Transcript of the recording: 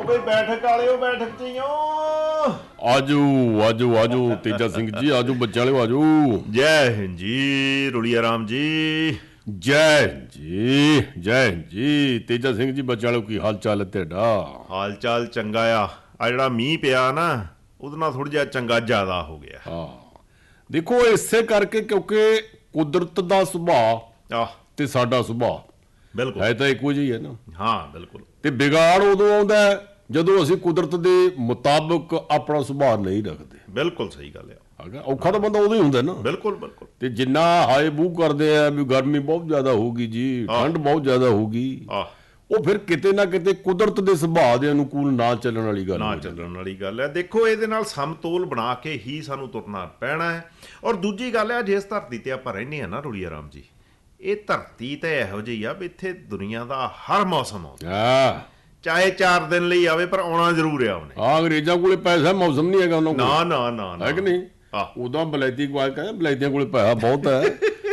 ਬਈ ਬੈਠਕ ਵਾਲਿਓ ਬੈਠਕ ਚ ਹੀ ਹੋ। ਆਜੋ ਆਜੋ ਆਜੋ ਤੇਜਾ ਸਿੰਘ ਜੀ, ਆਜੋ ਬੱਚੇ ਵਾਲਿਓ ਆਜੋ। ਜੈ ਹਿੰਦ ਜੀ ਰੁਲੀਆ ਰਾਮ ਜੀ। ਜੈ ਹਿੰਦ ਜੀ, ਜੈ ਹਿੰਦ ਜੀ। ਤੇਜਾ ਸਿੰਘ ਜੀ ਬੱਚੇ ਵਾਲਿਓ, ਕੀ ਹਾਲ ਚਾਲ ਹੈ ਤੁਹਾਡਾ? ਹਾਲ ਚਾਲ ਚੰਗਾ ਆ ਜਿਹੜਾ ਮੀਂਹ ਪਿਆ ਨਾ ਉਹਦੇ ਨਾਲ ਥੋੜਾ ਜਿਹਾ ਚੰਗਾ ਜ਼ਿਆਦਾ ਹੋ ਗਿਆ। ਹਾਂ ਦੇਖੋ, ਇਸੇ ਕਰਕੇ ਕਿਉਂਕਿ ਕੁਦਰਤ ਦਾ ਸੁਭਾਅ ਆਹ ਤੇ ਸਾਡਾ ਸੁਭਾਅ ਬਿਲਕੁਲ ਹੈ ਤਾਂ ਇੱਕੋ ਜਿਹਾ ਹੀ ਹੈ ਨਾ। ਹਾਂ ਬਿਲਕੁਲ। ਤੇ ਵਿਗਾੜ ਉਦੋਂ ਆਉਂਦਾ ਹੈ ਜਦੋਂ ਅਸੀਂ ਕੁਦਰਤ ਦੇ ਮੁਤਾਬਕ ਆਪਣਾ ਸੁਭਾਅ ਨਹੀਂ ਰੱਖਦੇ। ਬਿਲਕੁਲ ਸਹੀ ਗੱਲ ਆ। ਔਖਾ ਤਾਂ ਬੰਦਾ ਉਦੋਂ ਹੀ ਹੁੰਦਾ ਨਾ। ਬਿਲਕੁਲ ਬਿਲਕੁਲ। ਤੇ ਜਿੰਨਾ ਹਾਏ ਬੂ ਕਰਦੇ ਆ ਵੀ ਗਰਮੀ ਬਹੁਤ ਜ਼ਿਆਦਾ ਹੋਊਗੀ ਜੀ, ਠੰਡ ਬਹੁਤ ਜ਼ਿਆਦਾ ਹੋਊਗੀ, ਉਹ ਫਿਰ ਕਿਤੇ ਨਾ ਕਿਤੇ ਕੁਦਰਤ ਦੇ ਸੁਭਾਅ ਦੇ ਅਨੁਕੂਲ ਨਾ ਚੱਲਣ ਵਾਲੀ ਗੱਲ ਨਾ ਚੱਲਣ ਵਾਲੀ ਗੱਲ ਹੈ। ਦੇਖੋ ਇਹਦੇ ਨਾਲ ਸਮਤੋਲ ਬਣਾ ਕੇ ਹੀ ਸਾਨੂੰ ਤੁਰਨਾ ਪੈਣਾ ਹੈ। ਔਰ ਦੂਜੀ ਗੱਲ ਹੈ, ਜਿਸ ਧਰਤੀ ਤੇ ਆਪਾਂ ਰਹਿੰਦੇ ਹਾਂ ਨਾ ਰੁਲੀਆ ਰਾਮ ਜੀ, ਇਹ ਧਰਤੀ ਤਾਂ ਇਹੋ ਜਿਹੀ ਆ ਵੀ ਇੱਥੇ ਦੁਨੀਆ ਦਾ ਹਰ ਮੌਸਮ ਆਉਂਦਾ, ਚਾਹੇ 4 ਦਿਨ ਲਈ ਆਵੇ ਪਰ ਆਉਣਾ ਜ਼ਰੂਰ ਆ ਉਹਨੇ। ਹਾਂ, ਅੰਗਰੇਜ਼ਾਂ ਕੋਲੇ ਪੈਸਾ ਮੌਸਮ ਨਹੀਂ ਹੈਗਾ ਉਹਨਾਂ ਕੋਲ। ਨਾ ਨਾ ਨਾ ਹੈ ਕਿ ਨਹੀਂ? ਉਦੋਂ ਬਲੈਤੀ ਕੋਲ ਕਹਿੰਦੇ ਬਲੈਤੀਆਂ ਕੋਲੇ ਪੈਸਾ ਬਹੁਤ ਹੈ।